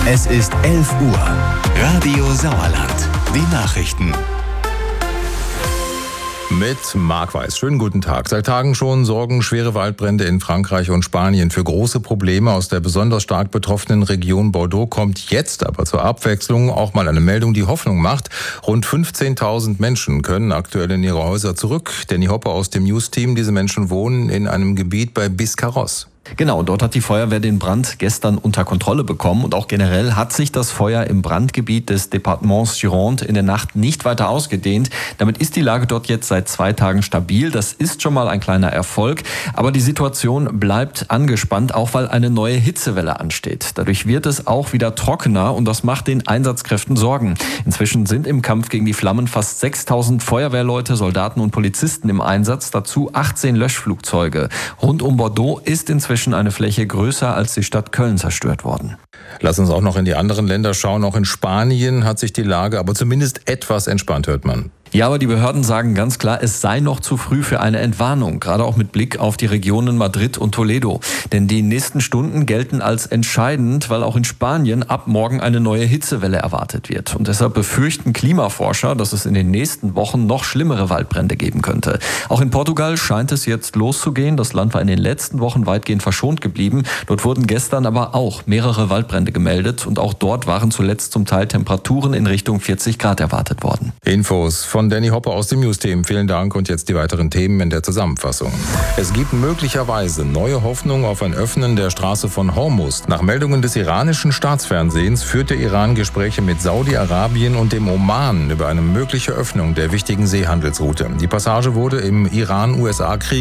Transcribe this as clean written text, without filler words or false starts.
Es ist 11 Uhr. Radio Sauerland. Die Nachrichten. Mit Marc Weiß. Schönen guten Tag. Seit Tagen schon sorgen schwere Waldbrände in Frankreich und Spanien für große Probleme. Aus der besonders stark betroffenen Region Bordeaux kommt jetzt aber zur Abwechslung auch mal eine Meldung, die Hoffnung macht. Rund 15.000 Menschen können aktuell in ihre Häuser zurück. Danny Hoppe aus dem News-Team. Diese Menschen wohnen in einem Gebiet bei Biscarrosse. Genau, dort hat die Feuerwehr den Brand gestern unter Kontrolle bekommen und auch generell hat sich das Feuer im Brandgebiet des Departements Gironde in der Nacht nicht weiter ausgedehnt. Damit ist die Lage dort jetzt seit 2 Tagen stabil. Das ist schon mal ein kleiner Erfolg, aber die Situation bleibt angespannt, auch weil eine neue Hitzewelle ansteht. Dadurch wird es auch wieder trockener und das macht den Einsatzkräften Sorgen. Inzwischen sind im Kampf gegen die Flammen fast 6.000 Feuerwehrleute, Soldaten und Polizisten im Einsatz, dazu 18 Löschflugzeuge. Rund um Bordeaux ist inzwischen eine Fläche größer als die Stadt Köln zerstört worden. Lass uns auch noch in die anderen Länder schauen. Auch in Spanien hat sich die Lage aber zumindest etwas entspannt, hört man. Ja, aber die Behörden sagen ganz klar, es sei noch zu früh für eine Entwarnung, gerade auch mit Blick auf die Regionen Madrid und Toledo. Denn die nächsten Stunden gelten als entscheidend, weil auch in Spanien ab morgen eine neue Hitzewelle erwartet wird. Und deshalb befürchten Klimaforscher, dass es in den nächsten Wochen noch schlimmere Waldbrände geben könnte. Auch in Portugal scheint es jetzt loszugehen. Das Land war in den letzten Wochen weitgehend verschont geblieben. Dort wurden gestern aber auch mehrere Waldbrände gemeldet. Und auch dort waren zuletzt zum Teil Temperaturen in Richtung 40 Grad erwartet worden. Infos von Danny Hoppe aus dem News-Team. Vielen Dank und jetzt die weiteren Themen in der Zusammenfassung. Es gibt möglicherweise neue Hoffnung auf ein Öffnen der Straße von Hormuz. Nach Meldungen des iranischen Staatsfernsehens führt der Iran Gespräche mit Saudi-Arabien und dem Oman über eine mögliche Öffnung der wichtigen Seehandelsroute. Die Passage wurde im Iran-USA-Krieg